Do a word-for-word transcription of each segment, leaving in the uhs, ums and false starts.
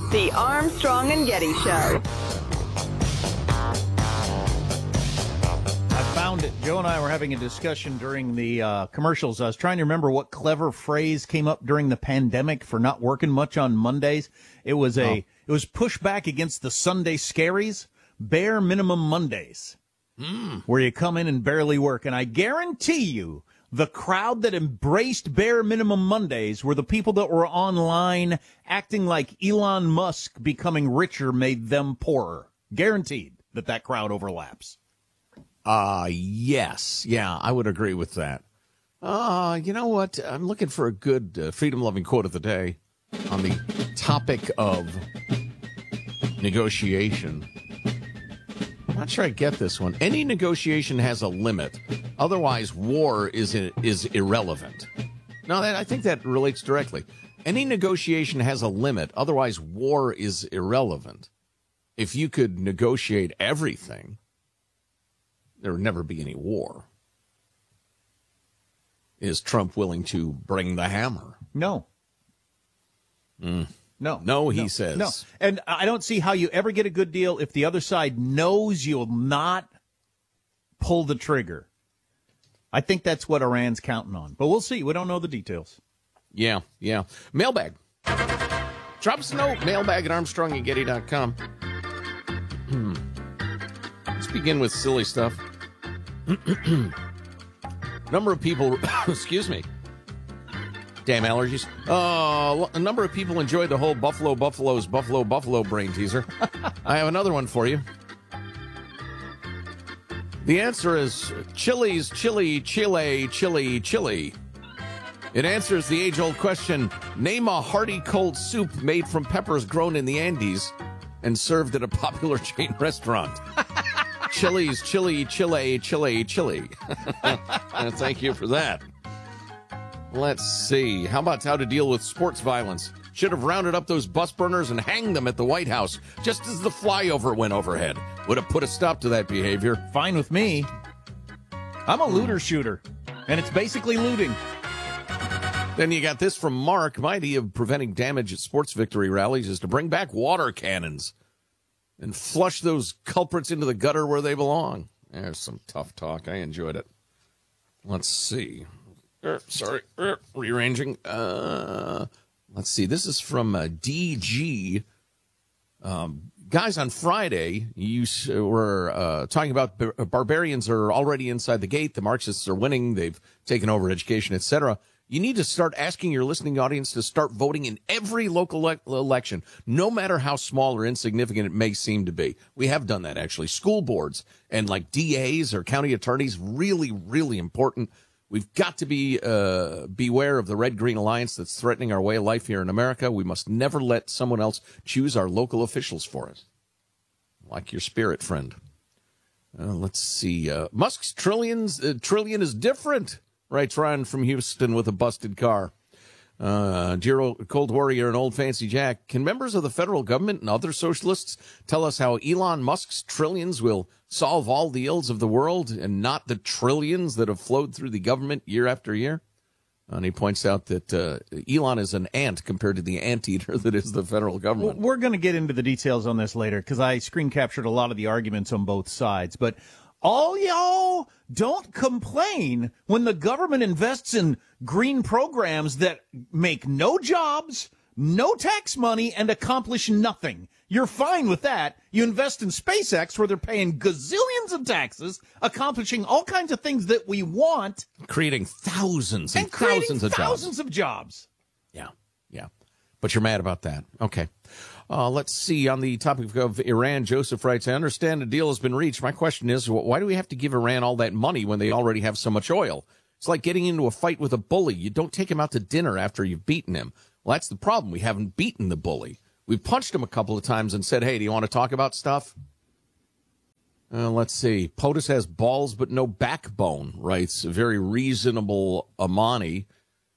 The Armstrong and Getty Show. I found it. Joe and I were having a discussion during the uh, commercials. I was trying to remember what clever phrase came up during the pandemic for not working much on Mondays. It was a oh. it was pushback against the Sunday scaries, bare minimum Mondays, mm. where you come in and barely work. And I guarantee you, the crowd that embraced bare minimum Mondays were the people that were online acting like Elon Musk becoming richer made them poorer. Guaranteed that that crowd overlaps. Uh, yes. Yeah, I would agree with that. Uh, you know what? I'm looking for a good uh, freedom-loving quote of the day on the topic of negotiation. I'm not sure I get this one. Any negotiation has a limit. Otherwise, war is is irrelevant. No, that, I think that relates directly. Any negotiation has a limit. Otherwise, war is irrelevant. If you could negotiate everything, there would never be any war. Is Trump willing to bring the hammer? No. Mm. No. No, he no, says. No. And I don't see how you ever get a good deal if the other side knows you'll not pull the trigger. I think that's what Iran's counting on. But we'll see. We don't know the details. Yeah, yeah. Mailbag. Drop us a note. Mailbag at Armstrong and Getty dot com. Hmm. Let's begin with silly stuff. Number of people, excuse me, damn allergies. Uh, a number of people enjoyed the whole Buffalo Buffaloes Buffalo Buffalo brain teaser. I have another one for you. The answer is Chili's, chili, chile, chili, chili. It answers the age-old question, name a hearty cold soup made from peppers grown in the Andes and served at a popular chain restaurant. Chili's, chili, chile, chili, chili. Thank you for that. Let's see. How about how to deal with sports violence? Should have rounded up those bus burners and hanged them at the White House just as the flyover went overhead. Would have put a stop to that behavior. Fine with me. I'm a looter shooter, and it's basically looting. Then you got this from Mark. My idea of preventing damage at sports victory rallies is to bring back water cannons and flush those culprits into the gutter where they belong. There's some tough talk. I enjoyed it. Let's see. Er, sorry. Er, rearranging. Uh, let's see. This is from uh, D G. Um, guys, on Friday, you were uh, talking about bar- barbarians are already inside the gate. The Marxists are winning. They've taken over education, et cetera. You need to start asking your listening audience to start voting in every local le- election, no matter how small or insignificant it may seem to be. We have done that, actually. School boards and like D As or county attorneys, really, really important. We've got to be uh, beware of the red-green alliance that's threatening our way of life here in America. We must never let someone else choose our local officials for us. Like your spirit, friend. Uh, let's see. Uh, Musk's trillions, uh, trillion is different. Writes Ryan from Houston with a busted car. Uh, dear old Cold Warrior and Old Fancy Jack, can members of the federal government and other socialists tell us how Elon Musk's trillions will solve all the ills of the world and not the trillions that have flowed through the government year after year? And he points out that uh, Elon is an ant compared to the anteater that is the federal government. We're going to get into the details on this later because I screen captured a lot of the arguments on both sides. But all y'all don't complain when the government invests in green programs that make no jobs, no tax money, and accomplish nothing. You're fine with that. You invest in SpaceX where they're paying gazillions of taxes, accomplishing all kinds of things that we want. Creating thousands and, and creating thousands of thousands jobs. of jobs. Yeah, yeah. But you're mad about that. Okay. Uh, let's see. On the topic of Iran, Joseph writes, I understand a deal has been reached. My question is, why do we have to give Iran all that money when they already have so much oil? It's like getting into a fight with a bully. You don't take him out to dinner after you've beaten him. Well, that's the problem. We haven't beaten the bully. We punched him a couple of times and said, hey, do you want to talk about stuff? Uh, let's see. POTUS has balls but no backbone, writes a very reasonable Amani.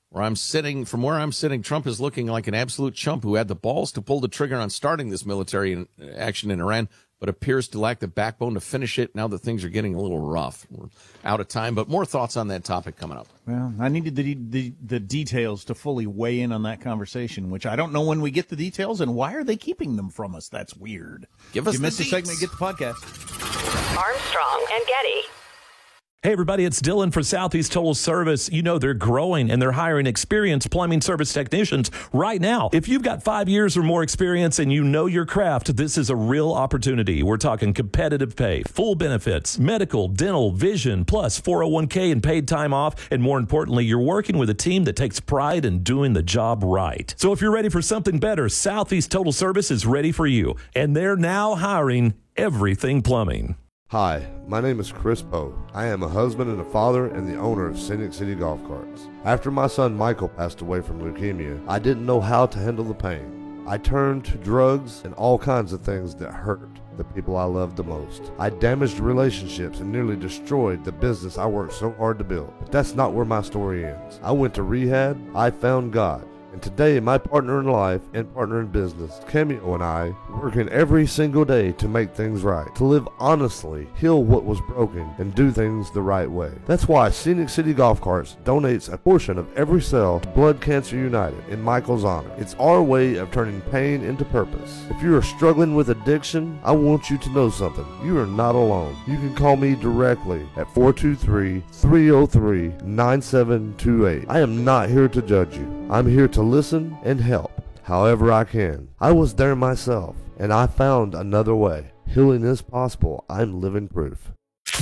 Where I'm sitting, from where I'm sitting, Trump is looking like an absolute chump who had the balls to pull the trigger on starting this military in, action in Iran, but appears to lack the backbone to finish it now that things are getting a little rough. We're out of time, but more thoughts on that topic coming up. Well, I needed the, the the details to fully weigh in on that conversation, which I don't know when we get the details, and why are they keeping them from us? That's weird. Give us if you the missed a deets. segment, get the podcast. Armstrong and Getty. Hey, everybody, it's Dylan for Southeast Total Service. You know they're growing and they're hiring experienced plumbing service technicians right now. If you've got five years or more experience and you know your craft, this is a real opportunity. We're talking competitive pay, full benefits, medical, dental, vision, plus four oh one k and paid time off. And more importantly, you're working with a team that takes pride in doing the job right. So if you're ready for something better, Southeast Total Service is ready for you. And they're now hiring everything plumbing. Hi, my name is Chris Poe. I am a husband and a father and the owner of Scenic City Golf Carts. After my son Michael passed away from leukemia, I didn't know how to handle the pain. I turned to drugs and all kinds of things that hurt the people I loved the most. I damaged relationships and nearly destroyed the business I worked so hard to build. But that's not where my story ends. I went to rehab, I found God. And today, my partner in life and partner in business, Cameo, and I, working every single day to make things right, to live honestly, heal what was broken, and do things the right way. That's why Scenic City Golf Carts donates a portion of every sale to Blood Cancer United in Michael's honor. It's our way of turning pain into purpose. If you are struggling with addiction, I want you to know something. You are not alone. You can call me directly at four two three, three oh three, nine seven two eight. I am not here to judge you. I'm here to listen and help however I can. I was there myself, and I found another way. Healing is possible. I'm living proof.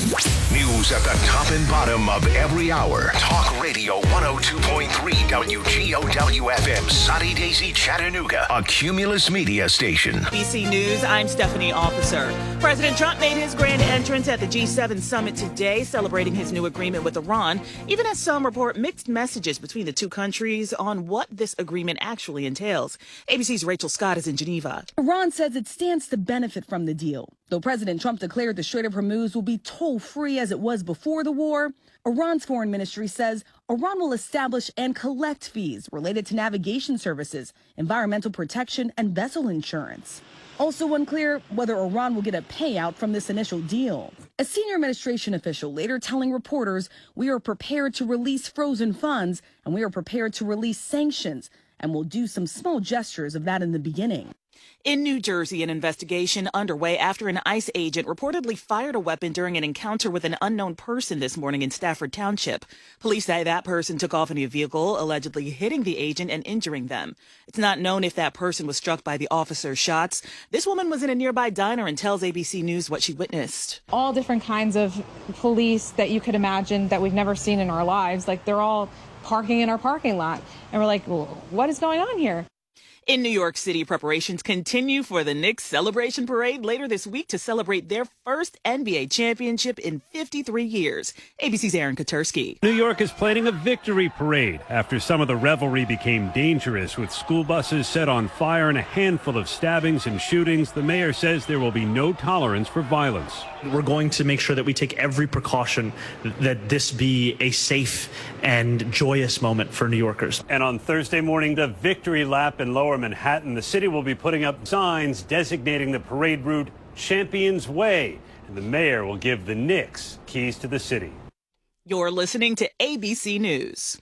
News at the top and bottom of every hour. Talk Radio one oh two point three W G O W F M, Sunny Daisy, Chattanooga, a Cumulus media station. A B C News, I'm Stephanie Officer. President Trump made his grand entrance at the G seven summit today, celebrating his new agreement with Iran, even as some report mixed messages between the two countries on what this agreement actually entails. A B C's Rachel Scott is in Geneva. Iran says it stands to benefit from the deal. Though President Trump declared the Strait of Hormuz will be toll-free as it was before the war, Iran's foreign ministry says Iran will establish and collect fees related to navigation services, environmental protection, and vessel insurance. Also unclear whether Iran will get a payout from this initial deal. A senior administration official later telling reporters, "We are prepared to release frozen funds, and we are prepared to release sanctions, and we'll do some small gestures of that in the beginning." In New Jersey, an investigation underway after an ICE agent reportedly fired a weapon during an encounter with an unknown person this morning in Stafford Township. Police say that person took off in a vehicle, allegedly hitting the agent and injuring them. It's not known if that person was struck by the officer's shots. This woman was in a nearby diner and tells A B C News what she witnessed. All different kinds of police that you could imagine that we've never seen in our lives. Like, they're all parking in our parking lot. And we're like, well, what is going on here? In New York City, preparations continue for the Knicks celebration parade later this week to celebrate their first N B A championship in fifty-three years. A B C's Aaron Katursky. New York is planning a victory parade after some of the revelry became dangerous, with school buses set on fire and a handful of stabbings and shootings. The mayor says there will be no tolerance for violence. We're going to make sure that we take every precaution that this be a safe and joyous moment for New Yorkers. And on Thursday morning, the victory lap in Lower Manhattan, the city will be putting up signs designating the parade route Champions Way, and the mayor will give the Knicks keys to the city. You're listening to A B C News.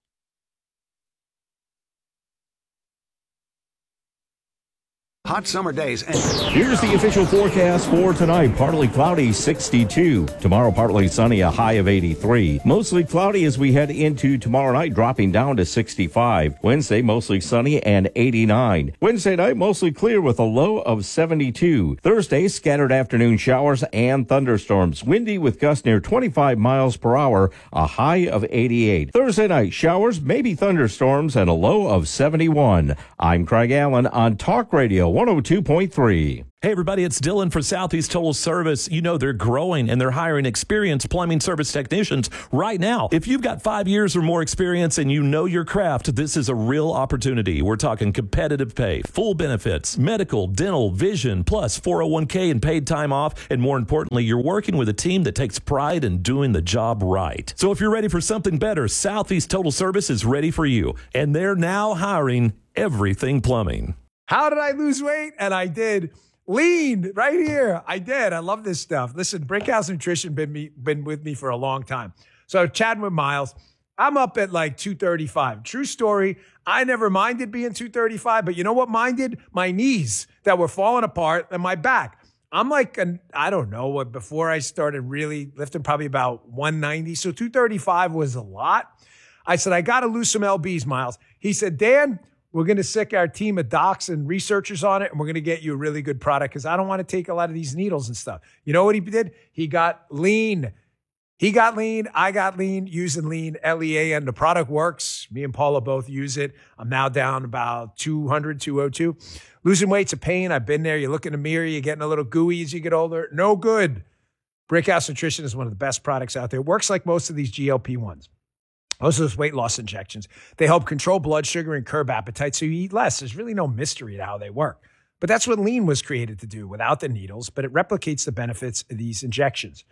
Hot summer days. And here's the official forecast for tonight. Partly cloudy, sixty-two. Tomorrow, partly sunny, a high of eighty-three. Mostly cloudy as we head into tomorrow night, dropping down to sixty-five. Wednesday, mostly sunny and eighty-nine. Wednesday night, mostly clear with a low of seventy-two. Thursday, scattered afternoon showers and thunderstorms. Windy with gusts near twenty-five miles per hour, a high of eighty-eight. Thursday night, showers, maybe thunderstorms, and a low of seventy-one. I'm Craig Allen on Talk Radio one one oh two point three. Hey, everybody, it's Dylan for Southeast Total Service. You know, they're growing and they're hiring experienced plumbing service technicians right now. If you've got five years or more experience and you know your craft, this is a real opportunity. We're talking competitive pay, full benefits, medical, dental, vision, plus four oh one k and paid time off. And more importantly, you're working with a team that takes pride in doing the job right. So if you're ready for something better, Southeast Total Service is ready for you. And they're now hiring everything plumbing. How did I lose weight? And I did. Lean right here. I did. I love this stuff. Listen, Brickhouse Nutrition been me been with me for a long time. So chatting with Miles, I'm up at like two thirty-five. True story. I never minded being two thirty-five, but you know what minded? My knees that were falling apart and my back. I'm like, an, I don't know what, before I started really lifting, probably about one ninety. So two thirty-five was a lot. I said, I got to lose some L Bs, Miles. He said, Dan, we're going to sick our team of docs and researchers on it, and we're going to get you a really good product because I don't want to take a lot of these needles and stuff. You know what he did? He got lean. He got lean. I got lean using lean, L E A N. The product works. Me and Paula both use it. I'm now down about two hundred, two oh two. Losing weight's a pain. I've been there. You look in the mirror. You're getting a little gooey as you get older. No good. Brickhouse Nutrition is one of the best products out there. It works like most of these G L P ones. Most of those weight loss injections, they help control blood sugar and curb appetite so you eat less. There's really no mystery to how they work. But that's what lean was created to do without the needles, but it replicates the benefits of these injections.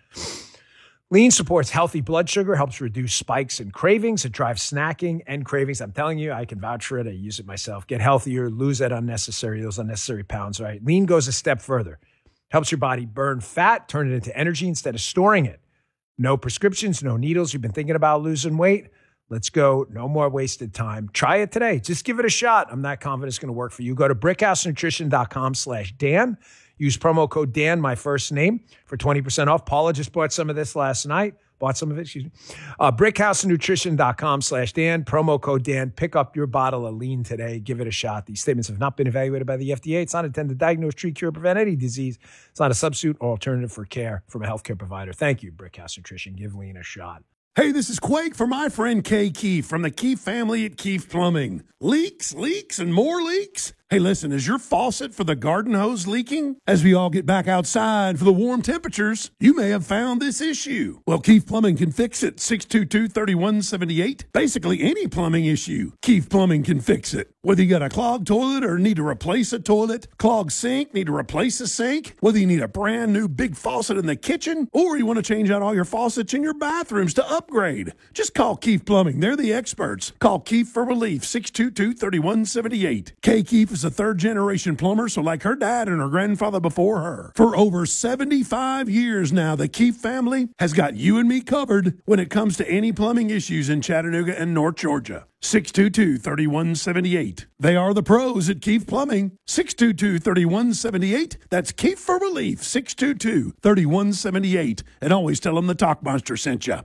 Lean supports healthy blood sugar, helps reduce spikes and cravings. It drives snacking and cravings. I'm telling you, I can vouch for it. I use it myself. Get healthier, lose that unnecessary, those unnecessary pounds, right? Lean goes a step further. Helps your body burn fat, turn it into energy instead of storing it. No prescriptions, no needles. You've been thinking about losing weight? Let's go. No more wasted time. Try it today. Just give it a shot. I'm not confident it's going to work for you. Go to brickhousenutrition.com slash Dan. Use promo code Dan, my first name, for twenty percent off. Paula just bought some of this last night. Bought some of it, excuse me. Uh, brickhousenutrition.com slash Dan. Promo code Dan. Pick up your bottle of lean today. Give it a shot. These statements have not been evaluated by the F D A. It's not intended to diagnose, treat, cure, or prevent any disease. It's not a substitute or alternative for care from a healthcare provider. Thank you, Brickhouse Nutrition. Give lean a shot. Hey, this is Quake for my friend Kay Keefe from the Keefe family at Keefe Plumbing. Leaks, leaks, and more leaks? Hey, listen, is your faucet for the garden hose leaking? As we all get back outside for the warm temperatures, you may have found this issue. Well, Keefe Plumbing can fix it. six two two, three one seven eight. Basically, any plumbing issue, Keefe Plumbing can fix it. Whether you got a clogged toilet or need to replace a toilet, clogged sink, need to replace a sink, whether you need a brand new big faucet in the kitchen, or you want to change out all your faucets in your bathrooms to upgrade, just call Keefe Plumbing. They're the experts. Call Keefe for relief, six two two, three one seven eight. Kay Keefe is a third-generation plumber, so like her dad and her grandfather before her. For over seventy-five years now, the Keefe family has got you and me covered when it comes to any plumbing issues in Chattanooga and North Georgia. six two two, three one seven eight. They are the pros at Keefe Plumbing. six two two, three one seven eight. That's Keefe for relief, six two two, three one seven eight. And always tell them the Talk Monster sent you.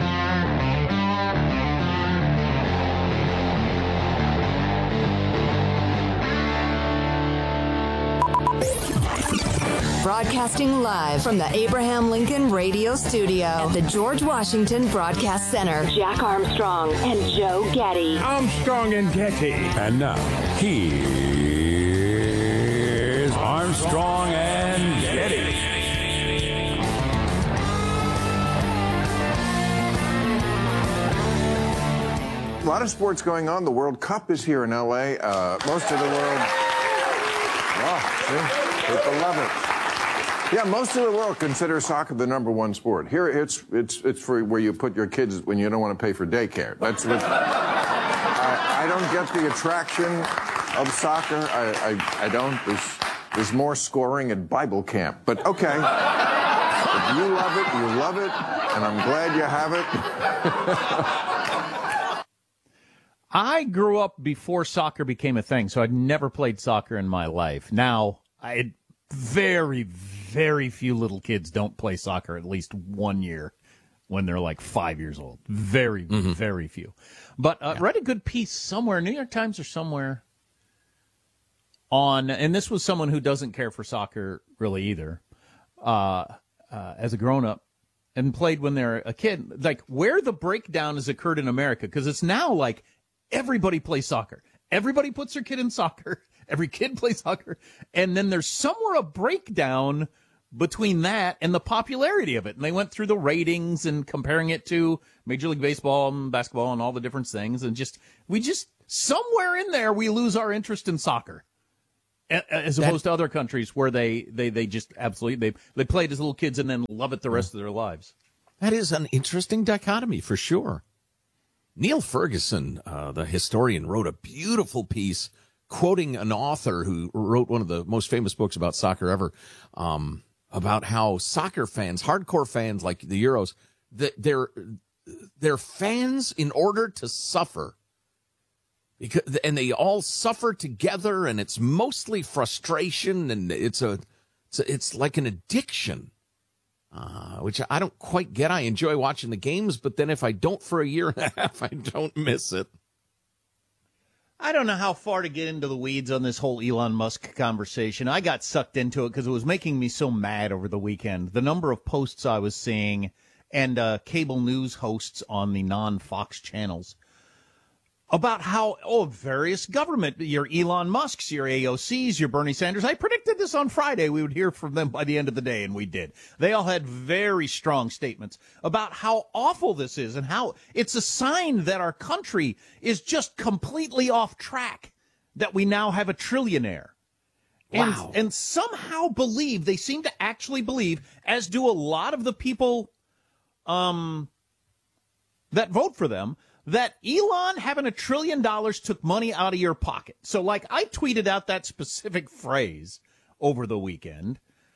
Broadcasting live from the Abraham Lincoln Radio Studio at the George Washington Broadcast Center. Jack Armstrong and Joe Getty. Armstrong and Getty. And now, here's Armstrong and Getty. A lot of sports going on. The World Cup is here in L A. Uh, most of the world... Oh, see? People love it. Yeah, most of the world considers soccer the number one sport. Here, it's it's it's for where you put your kids when you don't want to pay for daycare. That's what. I, I don't get the attraction of soccer. I, I I don't. There's there's more scoring at Bible camp. But okay, if you love it, you love it, and I'm glad you have it. I grew up before soccer became a thing, so I'd never played soccer in my life. Now, I very, very few little kids don't play soccer at least one year when they're like five years old. Very, mm-hmm. very few. But uh, yeah. read a good piece somewhere, New York Times or somewhere, on, and this was someone who doesn't care for soccer really either, uh, uh, as a grown-up, and played when they're a kid, like where the breakdown has occurred in America, because it's now like everybody plays soccer. Everybody puts their kid in soccer. Every kid plays soccer. And then there's somewhere a breakdown between that and the popularity of it. And they went through the ratings and comparing it to Major League Baseball and basketball and all the different things. And just, we just, somewhere in there, we lose our interest in soccer. As opposed that, to other countries where they, they, they just absolutely, they, they play it as little kids and then love it the rest of their lives. That is an interesting dichotomy for sure. Neil Ferguson, uh, the historian, wrote a beautiful piece quoting an author who wrote one of the most famous books about soccer ever, um, about how soccer fans, hardcore fans like the Euros, that they're, they're fans in order to suffer. Because, and they all suffer together, and it's mostly frustration, and it's a, it's, a, it's like an addiction, uh, which I don't quite get. I enjoy watching the games, but then if I don't for a year and a half, I don't miss it. I don't know how far to get into the weeds on this whole Elon Musk conversation. I got sucked into it because it was making me so mad over the weekend. The number of posts I was seeing and uh, cable news hosts on the non-Fox channels about how, oh, various government, your Elon Musks, your A O Cs, your Bernie Sanders. I predicted this on Friday. We would hear from them by the end of the day, and we did. They all had very strong statements about how awful this is and how it's a sign that our country is just completely off track, that we now have a trillionaire. Wow. And, and somehow believe, they seem to actually believe, as do a lot of the people um, that vote for them, that Elon having a trillion dollars took money out of your pocket. So, like, I tweeted out that specific phrase over the weekend,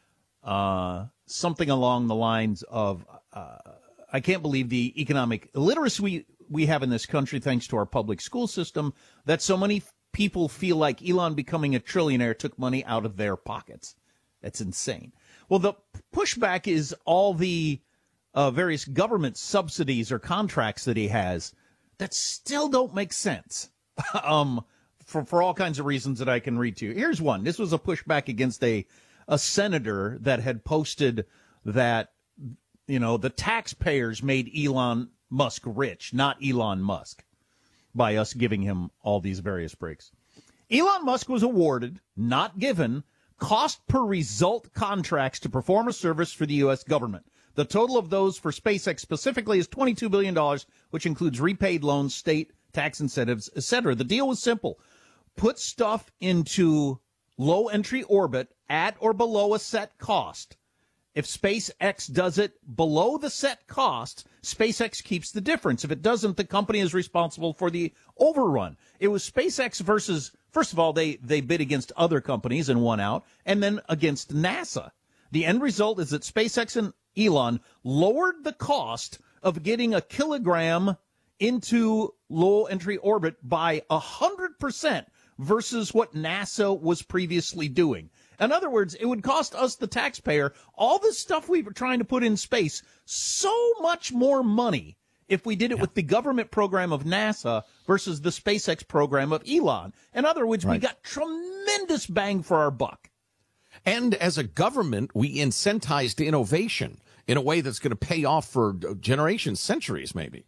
uh, something along the lines of, uh, I can't believe the economic illiteracy we, we have in this country, thanks to our public school system, that so many people feel like Elon becoming a trillionaire took money out of their pockets. That's insane. Well, the pushback is all the uh, various government subsidies or contracts that he has that still don't make sense, um, for, for all kinds of reasons that I can read to you. Here's one. This was a pushback against a, a senator that had posted that, you know, the taxpayers made Elon Musk rich, not Elon Musk, by us giving him all these various breaks. Elon Musk was awarded, not given, cost per result contracts to perform a service for the U S government. The total of those for SpaceX specifically is twenty-two billion dollars, which includes repaid loans, state tax incentives, et cetera. The deal was simple. Put stuff into low entry orbit at or below a set cost. If SpaceX does it below the set cost, SpaceX keeps the difference. If it doesn't, the company is responsible for the overrun. It was SpaceX versus, first of all, they, they bid against other companies and won out, and then against NASA. The end result is that SpaceX and Elon lowered the cost of getting a kilogram into low entry orbit by one hundred percent versus what NASA was previously doing. In other words, it would cost us, the taxpayer, all this stuff we were trying to put in space, so much more money if we did it yeah. with the government program of NASA versus the SpaceX program of Elon. In other words, right. we got tremendous bang for our buck. And as a government, we incentivized innovation in a way that's going to pay off for generations, centuries, maybe.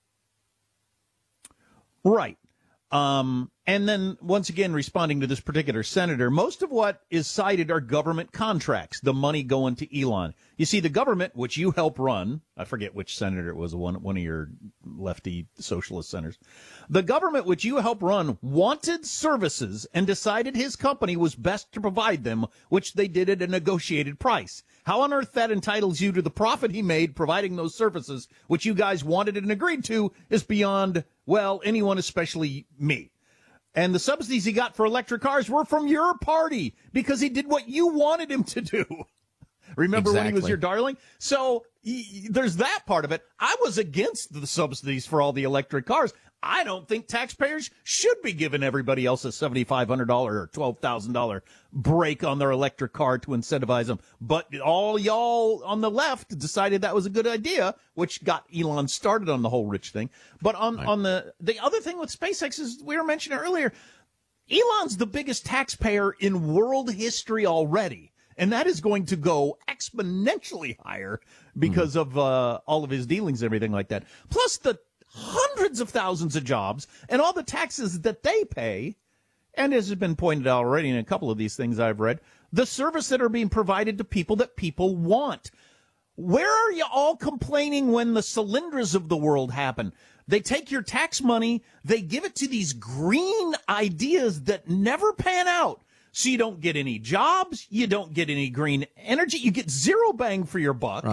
Right. Um, and then, once again, responding to this particular senator, most of what is cited are government contracts, the money going to Elon. You see, the government, which you help run, I forget which senator it was, one, one of your lefty socialist senators, the government which you help run wanted services and decided his company was best to provide them, which they did at a negotiated price. How on earth that entitles you to the profit he made providing those services, which you guys wanted and agreed to, is beyond, well, anyone, especially me. And the subsidies he got for electric cars were from your party because he did what you wanted him to do. Remember exactly. when he was your darling? So y- there's that part of it. I was against the subsidies for all the electric cars. I don't think taxpayers should be giving everybody else a seven thousand five hundred dollars or twelve thousand dollars break on their electric car to incentivize them. But all y'all on the left decided that was a good idea, which got Elon started on the whole rich thing. But on, right. on the, the other thing with SpaceX is, we were mentioning earlier, Elon's the biggest taxpayer in world history already. And that is going to go exponentially higher because mm. of uh, all of his dealings and everything like that. Plus the hundreds of thousands of jobs and all the taxes that they pay. and as has been pointed out already in a couple of these things I've read, the service that are being provided to people that people want. Where are you all complaining when the Solyndras of the world happen? They take your tax money, they give it to these green ideas that never pan out. So you don't get any jobs, you don't get any green energy, you get zero bang for your buck.